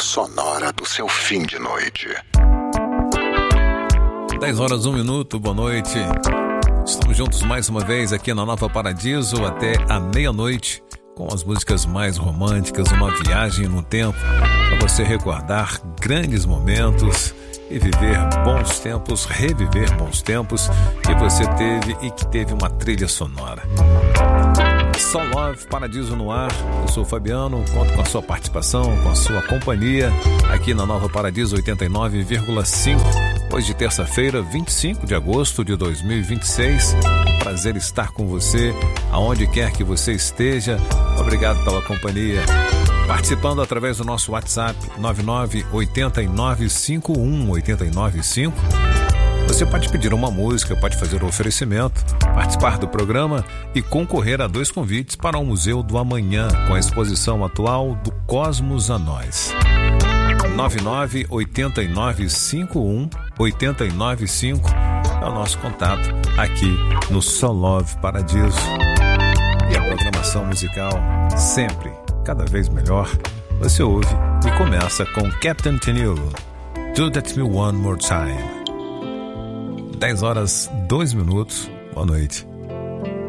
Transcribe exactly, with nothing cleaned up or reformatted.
sonora do seu fim de noite. dez horas, um minuto, boa noite. Estamos juntos mais uma vez aqui na Nova Paradiso até a meia-noite com as músicas mais românticas, uma viagem no tempo para você recordar grandes momentos e viver bons tempos, reviver bons tempos que você teve e que teve uma trilha sonora. Soul Love, Paradiso no ar. Eu sou o Fabiano, conto com a sua participação, com a sua companhia aqui na Nova Paradiso oitenta e nove vírgula cinco. Hoje, terça-feira, vinte e cinco de agosto de dois mil e vinte e seis. Um prazer estar com você, aonde quer que você esteja. Obrigado pela companhia. Participando através do nosso WhatsApp nove nove oito nove cinco um oito nove cinco. Você pode pedir uma música, pode fazer um oferecimento, participar do programa e concorrer a dois convites para o Museu do Amanhã, com a exposição atual do Cosmos a Nós. nove nove oito nove cinco um oito nove cinco é o nosso contato aqui no Soul Love Paradiso. E a programação musical sempre, cada vez melhor, você ouve e começa com Captain Tennille, Do That Me One More Time. dez horas, dois minutos, boa noite.